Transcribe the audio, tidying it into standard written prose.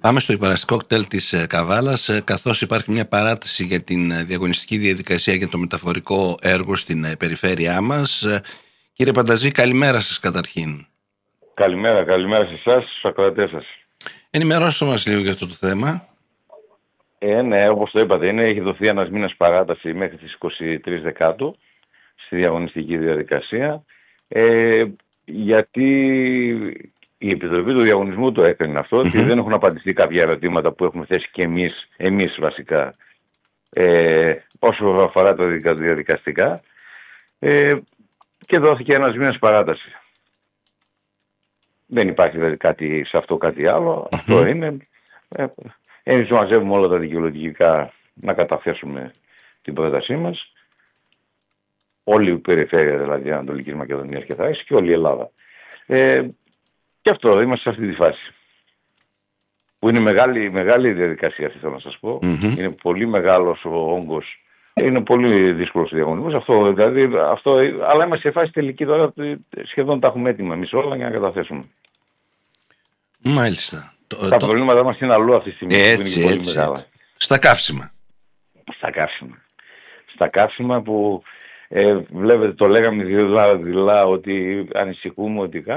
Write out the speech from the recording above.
Πάμε στο υπεραστικό κτέλ της Καβάλας, καθώς υπάρχει μια παράταση για την διαγωνιστική διαδικασία για το μεταφορικό έργο στην περιφέρειά μας. Κύριε Πανταζή, καλημέρα σας καταρχήν. Καλημέρα σε εσάς, στους ακροατές σας. Ενημερώστε μας λίγο για αυτό το θέμα. Ναι, όπως το είπατε, έχει δοθεί ένας μήνας παράταση μέχρι τις 23 Δεκάτου στη διαγωνιστική διαδικασία, γιατί η Επιτροπή του Διαγωνισμού το έκανε αυτό, ότι δεν έχουν απαντηθεί κάποια ερωτήματα που έχουμε θέσει και εμείς βασικά, όσο αφορά τα διαδικαστικά, και δόθηκε ένας μήνας παράταση. Δεν υπάρχει δηλαδή κάτι σε αυτό κάτι άλλο. Αυτό είναι. Εμείς μαζεύουμε όλα τα δικαιολογικά να καταθέσουμε την πρότασή μας. Όλη η περιφέρεια δηλαδή Ανατολικής Μακεδονίας και Θράκης και όλη η Ελλάδα. Και αυτό, είμαστε σε αυτή τη φάση. Που είναι μεγάλη διαδικασία αυτή, θέλω να σας πω. Είναι πολύ μεγάλος ο όγκος. Είναι πολύ δύσκολος ο διαγωνισμός. Αλλά είμαστε σε φάση τελική τώρα, σχεδόν τα έχουμε έτοιμα εμείς όλα για να καταθέσουμε. Μάλιστα. Τα προβλήματά μας είναι αλλού αυτή τη στιγμή. Έτσι, είναι πολύ μεγάλα. Στα καύσιμα. Στα καύσιμα που βλέπετε, το λέγαμε δειλά ότι ανησυχούμε ότι